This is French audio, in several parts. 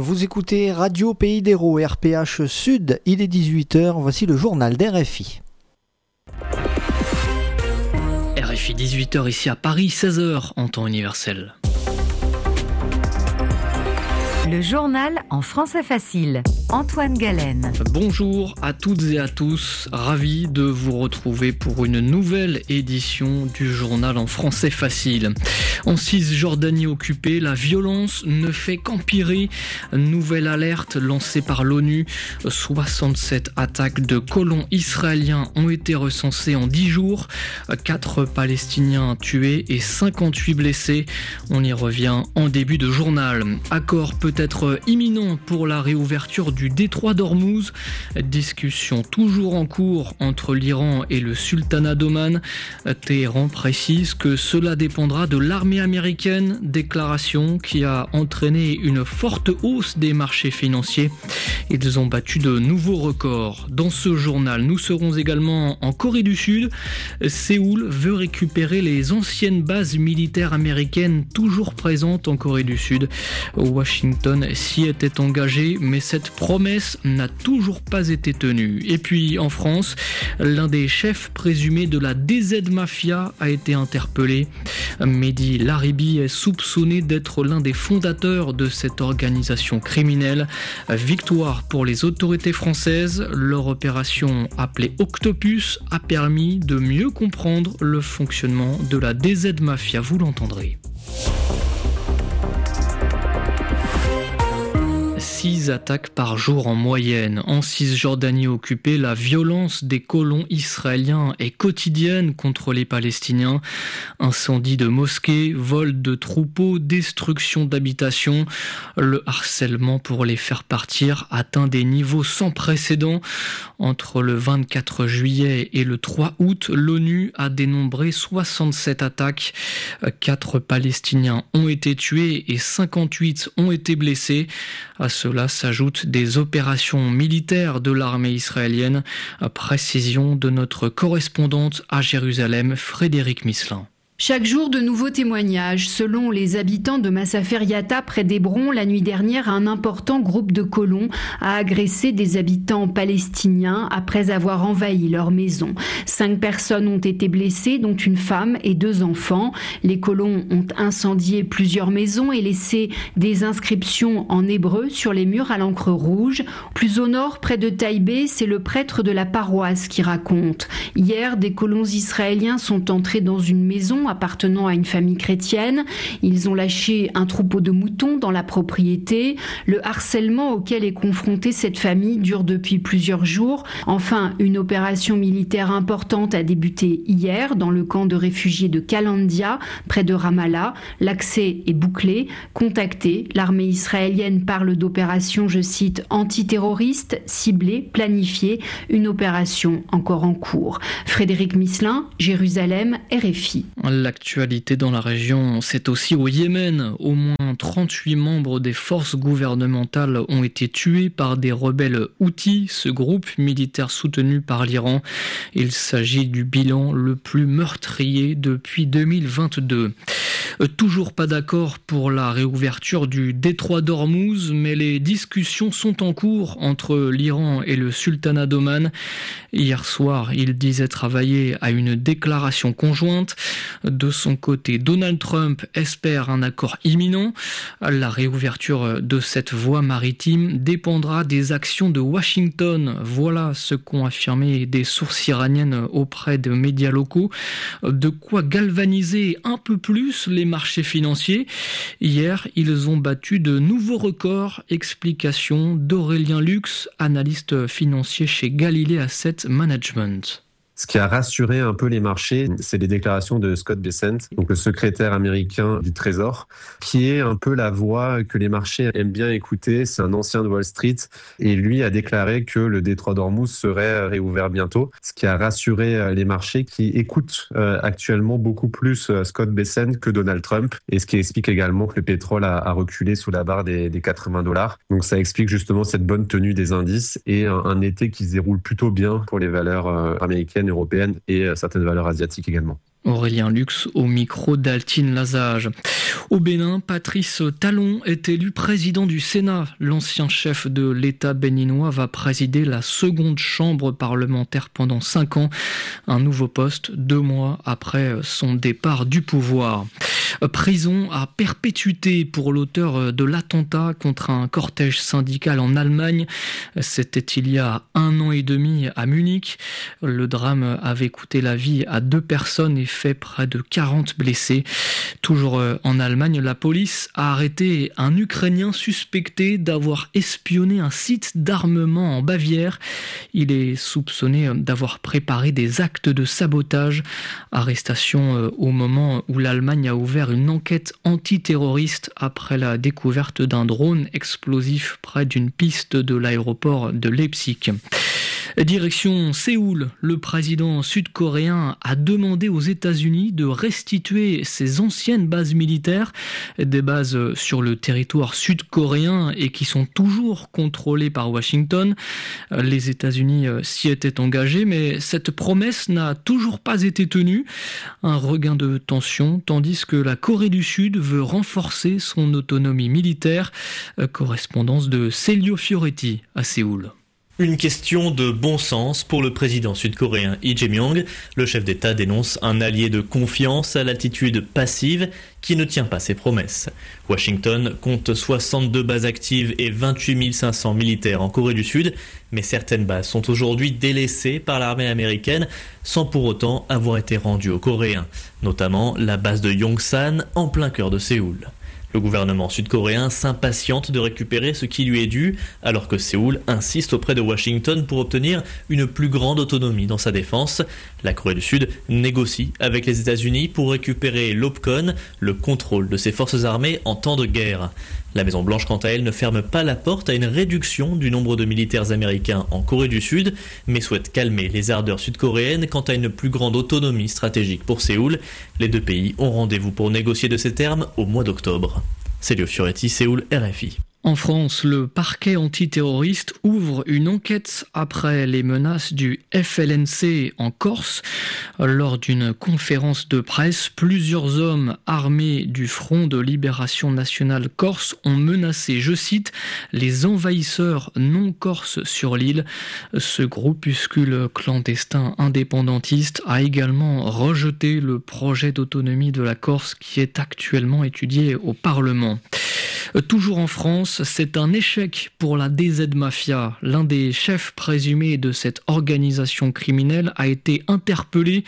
Vous écoutez Radio Pays d'Hérault, RPH Sud, il est 18h, voici le journal d'RFI. RFI 18h ici à Paris, 16h en temps universel. Le journal en français facile. Antoine Galen. Bonjour à toutes et à tous, ravi de vous retrouver pour une nouvelle édition du journal en français facile. En Cisjordanie occupée, la violence ne fait qu'empirer. Nouvelle alerte lancée par l'ONU. 67 attaques de colons israéliens ont été recensées en 10 jours. 4 Palestiniens tués et 58 blessés. On y revient en début de journal. Accord peut-être imminent pour la réouverture du détroit d'Ormuz. Discussion toujours en cours entre l'Iran et le sultanat d'Oman. Téhéran précise que cela dépendra de l'armée américaine. Déclaration qui a entraîné une forte hausse des marchés financiers. Ils ont battu de nouveaux records. Dans ce journal, nous serons également en Corée du Sud. Séoul veut récupérer les anciennes bases militaires américaines toujours présentes en Corée du Sud. Washington s'y était engagé, mais cette promesse n'a toujours pas été tenue. Et puis en France, l'un des chefs présumés de la DZ Mafia a été interpellé. Mehdi Laribi est soupçonné d'être l'un des fondateurs de cette organisation criminelle. Victoire pour les autorités françaises. Leur opération appelée Octopus a permis de mieux comprendre le fonctionnement de la DZ Mafia, vous l'entendrez. 6 attaques par jour en moyenne. En Cisjordanie occupée, la violence des colons israéliens est quotidienne contre les Palestiniens. Incendie de mosquées, vol de troupeaux, destruction d'habitations. Le harcèlement pour les faire partir atteint des niveaux sans précédent. Entre le 24 juillet et le 3 août, l'ONU a dénombré 67 attaques. 4 Palestiniens ont été tués et 58 ont été blessés. À cela s'ajoutent des opérations militaires de l'armée israélienne. Précision de notre correspondante à Jérusalem, Frédéric Misselin. Chaque jour, de nouveaux témoignages. Selon les habitants de Massaferiata, près d'Hébron, la nuit dernière, un important groupe de colons a agressé des habitants palestiniens après avoir envahi leur maison. 5 personnes ont été blessées, dont une femme et 2 enfants. Les colons ont incendié plusieurs maisons et laissé des inscriptions en hébreu sur les murs à l'encre rouge. Plus au nord, près de Taïbé, c'est le prêtre de la paroisse qui raconte. Hier, des colons israéliens sont entrés dans une maison appartenant à une famille chrétienne. Ils ont lâché un troupeau de moutons dans la propriété. Le harcèlement auquel est confrontée cette famille dure depuis plusieurs jours. Enfin, une opération militaire importante a débuté hier dans le camp de réfugiés de Kalandia, près de Ramallah. L'accès est bouclé. Contactée, l'armée israélienne parle d'opération, je cite, antiterroriste, ciblée, planifiée, une opération encore en cours. Frédéric Misselin, Jérusalem, RFI. L'actualité dans la région, c'est aussi au Yémen. Au moins 38 membres des forces gouvernementales ont été tués par des rebelles houthis, ce groupe militaire soutenu par l'Iran. Il s'agit du bilan le plus meurtrier depuis 2022. Toujours pas d'accord pour la réouverture du détroit d'Ormuz, mais les discussions sont en cours entre l'Iran et le sultanat d'Oman. Hier soir, il disait travailler à une déclaration conjointe. De son côté, Donald Trump espère un accord imminent. La réouverture de cette voie maritime dépendra des actions de Washington. Voilà ce qu'ont affirmé des sources iraniennes auprès de médias locaux. De quoi galvaniser un peu plus les marchés financiers. Hier, ils ont battu de nouveaux records. Explication d'Aurélien Lux, analyste financier chez Galilée Asset Management. Ce qui a rassuré un peu les marchés, c'est les déclarations de Scott Bessent, donc le secrétaire américain du Trésor, qui est un peu la voix que les marchés aiment bien écouter. C'est un ancien de Wall Street et lui a déclaré que le détroit d'Ormuz serait réouvert bientôt, ce qui a rassuré les marchés qui écoutent actuellement beaucoup plus Scott Bessent que Donald Trump, et ce qui explique également que le pétrole a reculé sous la barre des $80. Donc ça explique justement cette bonne tenue des indices et un été qui se déroule plutôt bien pour les valeurs américaines, européennes et certaines valeurs asiatiques également. Aurélien Lux au micro d'Altine Lazage. Au Bénin, Patrice Talon est élu président du Sénat. L'ancien chef de l'État béninois va présider la seconde chambre parlementaire pendant 5 ans. Un nouveau poste 2 mois après son départ du pouvoir. Prison à perpétuité pour l'auteur de l'attentat contre un cortège syndical en Allemagne. C'était il y a 1 an et demi à Munich. Le drame avait coûté la vie à 2 personnes et fait près de 40 blessés. Toujours en Allemagne, la police a arrêté un Ukrainien suspecté d'avoir espionné un site d'armement en Bavière. Il est soupçonné d'avoir préparé des actes de sabotage. Arrestation au moment où l'Allemagne a ouvert une enquête antiterroriste après la découverte d'un drone explosif près d'une piste de l'aéroport de Leipzig. Direction Séoul, le président sud-coréen a demandé aux États-Unis de restituer ses anciennes bases militaires, des bases sur le territoire sud-coréen et qui sont toujours contrôlées par Washington. Les États-Unis s'y étaient engagés, mais cette promesse n'a toujours pas été tenue. Un regain de tension, tandis que la Corée du Sud veut renforcer son autonomie militaire. Correspondance de Celio Fioretti à Séoul. Une question de bon sens pour le président sud-coréen Lee Jae-myung. Le chef d'État dénonce un allié de confiance à l'attitude passive qui ne tient pas ses promesses. Washington compte 62 bases actives et 28 500 militaires en Corée du Sud, mais certaines bases sont aujourd'hui délaissées par l'armée américaine sans pour autant avoir été rendues aux Coréens, notamment la base de Yongsan en plein cœur de Séoul. Le gouvernement sud-coréen s'impatiente de récupérer ce qui lui est dû, alors que Séoul insiste auprès de Washington pour obtenir une plus grande autonomie dans sa défense. La Corée du Sud négocie avec les États-Unis pour récupérer l'OPCON, le contrôle de ses forces armées en temps de guerre. La Maison-Blanche, quant à elle, ne ferme pas la porte à une réduction du nombre de militaires américains en Corée du Sud, mais souhaite calmer les ardeurs sud-coréennes quant à une plus grande autonomie stratégique pour Séoul. Les 2 pays ont rendez-vous pour négocier de ces termes au mois d'octobre. Celio Fioretti, Séoul, RFI. En France, le parquet antiterroriste ouvre une enquête après les menaces du FLNC en Corse. Lors d'une conférence de presse, plusieurs hommes armés du Front de Libération Nationale Corse ont menacé, je cite, les envahisseurs non corses sur l'île. Ce groupuscule clandestin indépendantiste a également rejeté le projet d'autonomie de la Corse qui est actuellement étudié au Parlement. Toujours en France, c'est un échec pour la DZ Mafia. L'un des chefs présumés de cette organisation criminelle a été interpellé.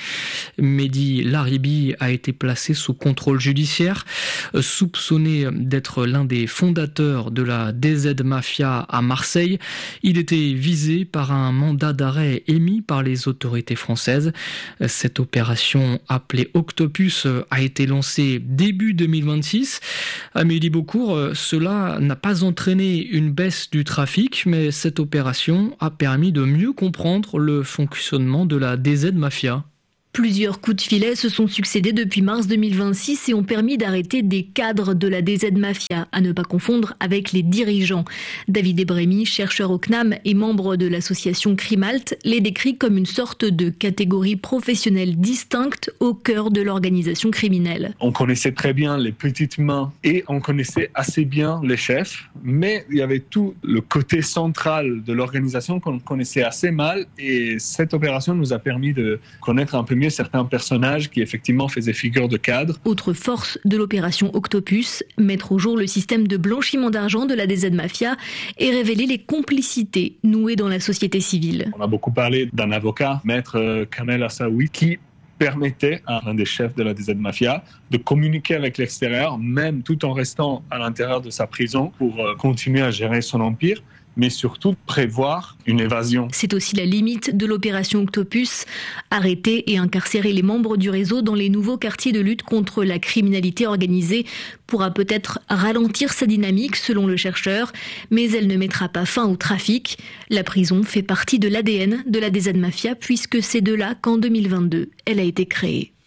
Mehdi Laribi a été placé sous contrôle judiciaire. Soupçonné d'être l'un des fondateurs de la DZ Mafia à Marseille, il était visé par un mandat d'arrêt émis par les autorités françaises. Cette opération appelée Octopus a été lancée début 2026. Amélie Beaucourt, cela n'a pas entraîné une baisse du trafic, mais cette opération a permis de mieux comprendre le fonctionnement de la DZ Mafia. Plusieurs coups de filet se sont succédés depuis mars 2026 et ont permis d'arrêter des cadres de la DZ Mafia, à ne pas confondre avec les dirigeants. David Ebremi, chercheur au CNAM et membre de l'association Crimalt, les décrit comme une sorte de catégorie professionnelle distincte au cœur de l'organisation criminelle. On connaissait très bien les petites mains et on connaissait assez bien les chefs, mais il y avait tout le côté central de l'organisation qu'on connaissait assez mal et cette opération nous a permis de connaître un peu mieux certains personnages qui effectivement faisaient figure de cadre. Autre force de l'opération Octopus, mettre au jour le système de blanchiment d'argent de la DZ Mafia et révéler les complicités nouées dans la société civile. On a beaucoup parlé d'un avocat, Maître Kamel Assaoui, qui permettait à un des chefs de la DZ Mafia de communiquer avec l'extérieur, même tout en restant à l'intérieur de sa prison pour continuer à gérer son empire, mais surtout prévoir une évasion. C'est aussi la limite de l'opération Octopus, arrêter et incarcérer les membres du réseau dans les nouveaux quartiers de lutte contre la criminalité organisée pourra peut-être ralentir sa dynamique selon le chercheur, mais elle ne mettra pas fin au trafic. La prison fait partie de l'ADN de la DZ Mafia puisque c'est de là qu'en 2022, elle a été créée.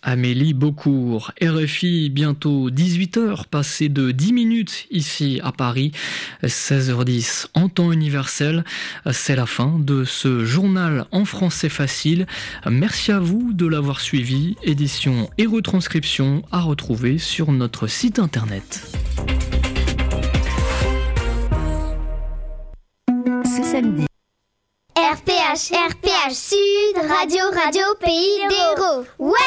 Amélie Beaucourt. RFI, bientôt 18h, passé de 10 minutes ici à Paris, 16h10 en temps universel. C'est la fin de ce journal en français facile. Merci à vous de l'avoir suivi. Édition et retranscription à retrouver sur notre site internet. Ce samedi. RPH Sud, Radio Pays d'Hérault. Ouais!